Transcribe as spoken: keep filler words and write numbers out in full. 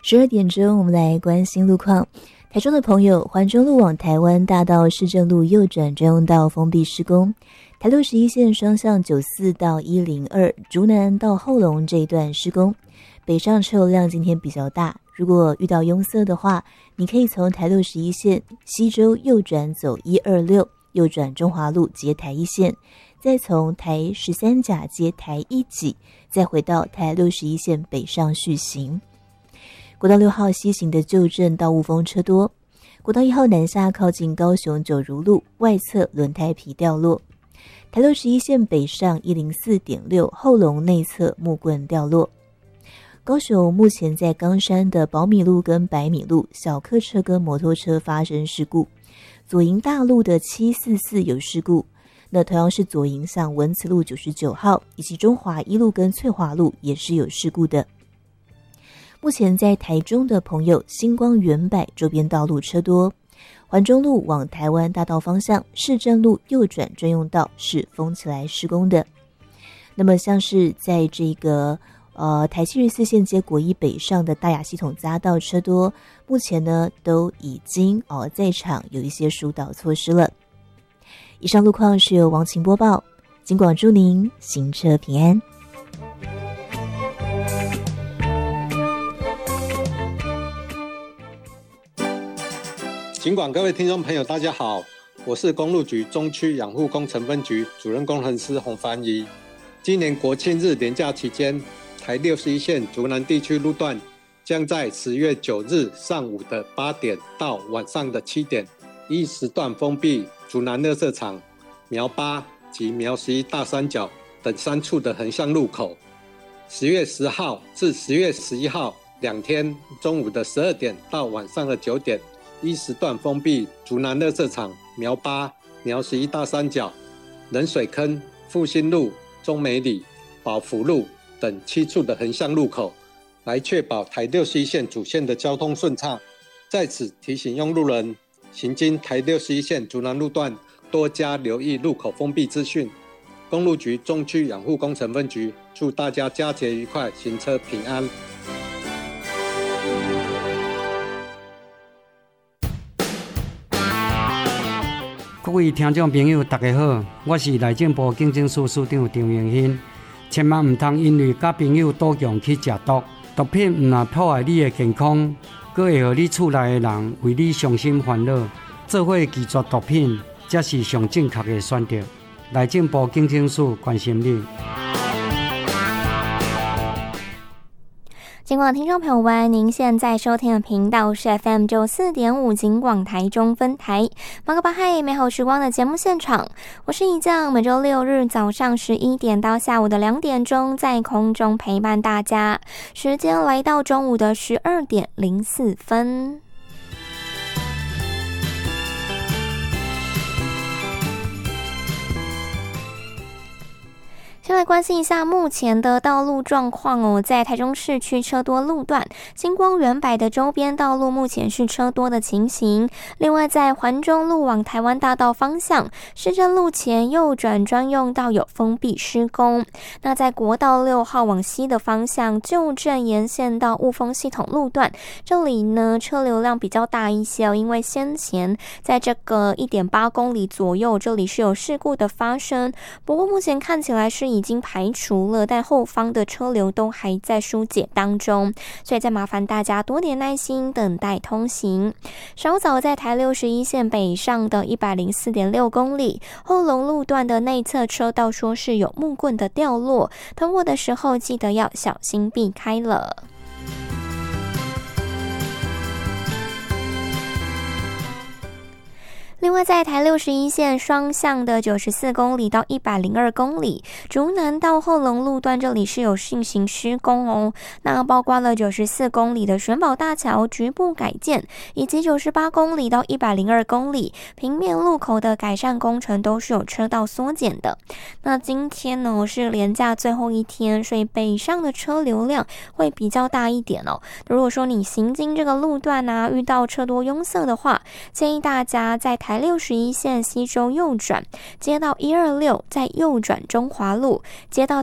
十二点钟，我们来关心路况。台中的朋友，环中路往台湾大道市政路右转专用道封闭施工，台六十一线双向九四到一零二竹南到后龙这一段施工，北上车流量今天比较大。如果遇到拥塞的话，你可以从台六十一线西周右转走一二六，右转中华路接台一线，再从台十三甲接台一己，再回到台六十一线北上续行。国道六号西行的旧镇到雾峰车多，国道一号南下靠近高雄九如路外侧轮胎皮掉落，台六十一线北上一零四点六后龙内侧木棍掉落。高雄目前在冈山的宝米路跟百米路小客车跟摩托车发生事故，左营大路的七四四有事故，那同样是左营向文慈路九十九号以及中华一路跟翠华路也是有事故的。目前在台中的朋友，星光远百周边道路车多，环中路往台湾大道方向市政路右转专用道是封起来施工的。那么像是在这个呃台七十四线接国一北上的大雅系统匝道车多，目前呢都已经哦在场有一些疏导措施了。以上路况是由王晴播报，警广祝您行车平安。 警广各位听众朋友大家好，我是公路局中区养护工程分局主任工程师洪凡仪。今年国庆日连假期间，台六十一线竹南地区路段将在十月九日上午的八点到晚上的七点依时段封闭竹南垃圾场、苗八及苗十一大三角等三处的横向路口。十月十号至十月十一号两天中午的十二点到晚上的九点依时段封闭竹南垃圾场、苗八、苗十一大三角、冷水坑、复兴路、中美里、宝福路等七处的横向路口，来确保台六十一线主线的交通顺畅。在此提醒用路人，行经台六十一线竹南路段，多加留意路口封闭资讯。公路局中区养护工程分局祝大家佳节愉快，行车平安。 各位听众朋友大家好，我是内政部警政署署长张永新。千万唔通因为甲朋友赌强去食毒，毒品唔但破坏你的健康，佫会予你厝内的人为你伤心烦恼。做伙拒绝毒品，才是上正确的选择。内政部警政署关心你。 警广听众朋友们，您现在收听的频道是 F M 九四点五警广台中分台马克巴嗨美好时光的节目现场，我是一将，每周六日早上十一点到下午的两点钟在空中陪伴大家，时间来到中午的十二点零四分。先来关心一下目前的道路状况哦，在台中市区车多路段，星光远百的周边道路目前是车多的情形。另外，在环中路往台湾大道方向，市政路前右转专用道有封闭施工。那在国道六号往西的方向，旧镇沿线到雾峰系统路段，这里呢车流量比较大一些哦，因为先前在这个 一点八公里左右，这里是有事故的发生。不过目前看起来是已经排除了，但后方的车流都还在疏解当中，所以再麻烦大家多点耐心等待通行。稍早在台六十一线北上的 一百零四点六公里后龙路段的内侧车道说是有木棍的掉落，通过的时候记得要小心避开了。另外，在台六十一线双向的九十四公里到一百零二公里，竹南到后龙路段这里是有进行施工哦。那包括了九十四公里的玄宝大桥局部改建，以及九十八公里到一百零二公里平面路口的改善工程都是有车道缩减的。那今天呢是连假最后一天，所以北上的车流量会比较大一点哦。如果说你行经这个路段啊，遇到车多拥塞的话，建议大家在台六十一线西周右转，接到一二六，再右转中华路，接到